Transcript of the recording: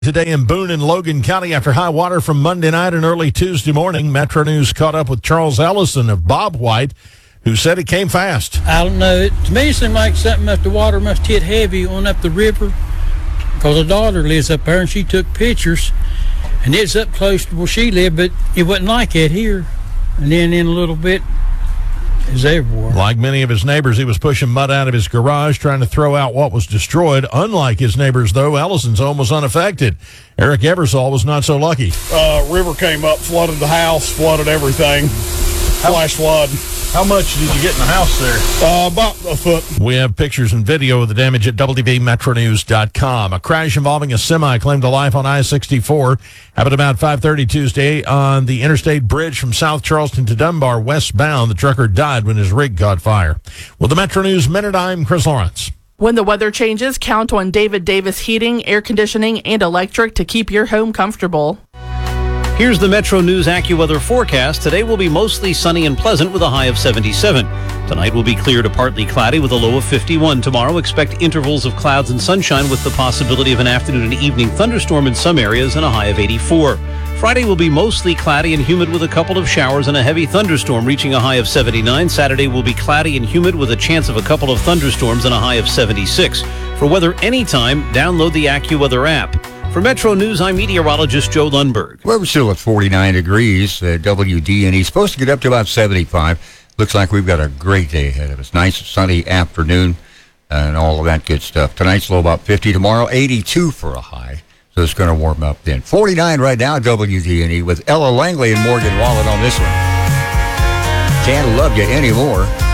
Today in Boone and Logan County after high water from Monday night and early Tuesday morning. Metro News caught up with Charles Ellison of Bob White, who said it came fast. I don't know. To me, it seemed like something that the water must hit heavy on up the river, because her daughter lives up there, and she took pictures, and it's up close to where she lived, but it wasn't like that here. And then in a little bit, it's everywhere. Like many of his neighbors, he was pushing mud out of his garage, trying to throw out what was destroyed. Unlike his neighbors, though, Ellison's home was unaffected. Eric Eversole was not so lucky. River came up, flooded the house, flooded everything. Flash flood. How much did you get in the house there? About a foot. We have pictures and video of the damage at WDVMetroNews.com. A crash involving a semi claimed to life on I-64 happened about 5:30 Tuesday on the interstate bridge from South Charleston to Dunbar westbound. The trucker died when his rig caught fire. With the Metro News Minute, I'm Chris Lawrence. When the weather changes, count on David Davis Heating, Air Conditioning, and Electric to keep your home comfortable. Here's the Metro News AccuWeather forecast. Today will be mostly sunny and pleasant with a high of 77. Tonight will be clear to partly cloudy with a low of 51. Tomorrow, expect intervals of clouds and sunshine with the possibility of an afternoon and evening thunderstorm in some areas and a high of 84. Friday will be mostly cloudy and humid with a couple of showers and a heavy thunderstorm reaching a high of 79. Saturday will be cloudy and humid with a chance of a couple of thunderstorms and a high of 76. For weather anytime, download the AccuWeather app. For Metro News, I'm meteorologist Joe Lundberg. Well, we're still at 49 degrees. WDNE supposed to get up to about 75. Looks like we've got a great day ahead of us. Nice sunny afternoon and all of that good stuff. Tonight's low about 50. Tomorrow, 82 for a high. So it's going to warm up then. 49 right now, WDNE with Ella Langley and Morgan Wallen on this one. Can't love you anymore.